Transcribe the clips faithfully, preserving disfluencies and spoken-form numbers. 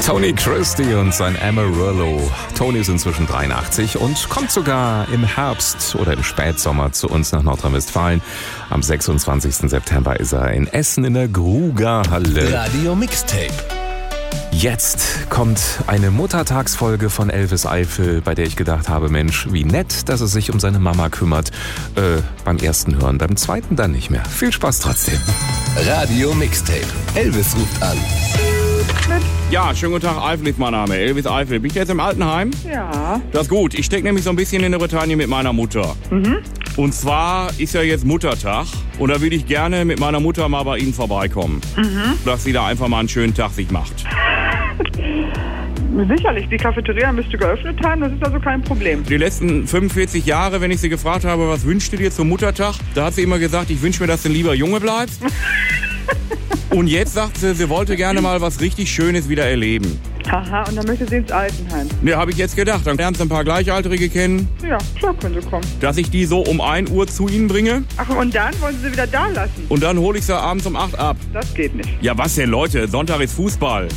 Tony Christie und sein Amarillo. Tony ist inzwischen dreiundachtzig und kommt sogar im Herbst oder im Spätsommer zu uns nach Nordrhein-Westfalen. Am sechsundzwanzigsten September ist er in Essen in der Grugerhalle. Radio Mixtape. Jetzt kommt eine Muttertagsfolge von Elvis Eifel, bei der ich gedacht habe, Mensch, wie nett, dass er sich um seine Mama kümmert. Äh, beim ersten Hören, beim zweiten dann nicht mehr. Viel Spaß trotzdem. Radio Mixtape. Elvis ruft an. Ja, schönen guten Tag, Eifel ist mein Name, Elvis Eifel. Bin ich jetzt im Altenheim? Ja. Das ist gut, ich stecke nämlich so ein bisschen in der Bretagne mit meiner Mutter. Mhm. Und zwar ist ja jetzt Muttertag und da würde ich gerne mit meiner Mutter mal bei Ihnen vorbeikommen. Mhm. Dass sie da einfach mal einen schönen Tag sich macht. Sicherlich, die Cafeteria müsste geöffnet haben, das ist also kein Problem. Die letzten fünfundvierzig Jahre, wenn ich sie gefragt habe, was wünschst du dir zum Muttertag, da hat sie immer gesagt, ich wünsche mir, dass du lieber Junge bleibst. Und jetzt sagt sie, sie wollte gerne mal was richtig Schönes wieder erleben. Haha, und dann möchte sie ins Altenheim. Ne, habe ich jetzt gedacht. Dann lernst du ein paar Gleichaltrige kennen. Ja, klar können sie kommen. Dass ich die so um ein Uhr zu Ihnen bringe. Ach, und dann wollen sie sie wieder da lassen? Und dann hole ich sie abends um acht ab. Das geht nicht. Ja, was denn, Leute? Sonntag ist Fußball.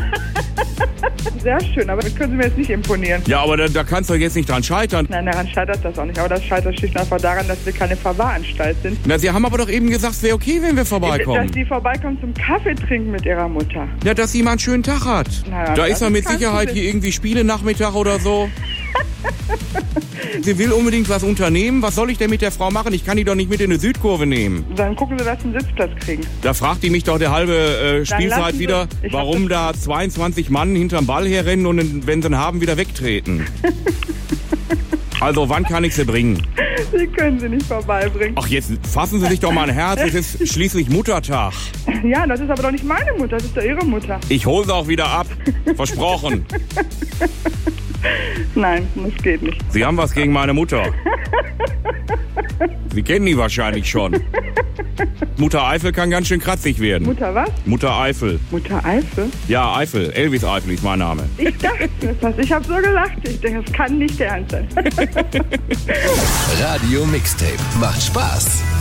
Sehr schön, aber das können Sie mir jetzt nicht imponieren. Ja, aber da, da kannst du jetzt nicht dran scheitern. Nein, daran scheitert das auch nicht. Aber das scheitert schlicht und einfach daran, dass wir keine Verwahranstalt sind. Na, Sie haben aber doch eben gesagt, es wäre okay, wenn wir vorbeikommen. Dass Sie vorbeikommen zum Kaffee trinken mit Ihrer Mutter. Ja, dass sie mal einen schönen Tag hat. Na, da ist er mit kein Sicherheit Problem. hier irgendwie Spielenachmittag oder so. Sie will unbedingt was unternehmen. Was soll ich denn mit der Frau machen? Ich kann die doch nicht mit in eine Südkurve nehmen. Dann gucken Sie, dass Sie einen Sitzplatz kriegen. Da fragt die mich doch der halbe äh, Spielzeit lassen Sie- wieder, ich hab warum da zweiundzwanzig Mann hinterm Ball herrennen und wenn sie ihn haben, wieder wegtreten. Also, wann kann ich sie bringen? Sie können sie nicht vorbeibringen. Ach, jetzt fassen Sie sich doch mal ein Herz. Es ist schließlich Muttertag. Ja, das ist aber doch nicht meine Mutter, das ist doch Ihre Mutter. Ich hole sie auch wieder ab. Versprochen. Nein, das geht nicht. Sie haben was gegen meine Mutter. Sie kennen die wahrscheinlich schon. Mutter Eifel kann ganz schön kratzig werden. Mutter was? Mutter Eifel. Mutter Eifel? Ja, Eifel. Elvis Eifel ist mein Name. Ich dachte das. Ich habe so gelacht. Ich denke, das kann nicht der Ernst sein. Radio Mixtape. Macht Spaß.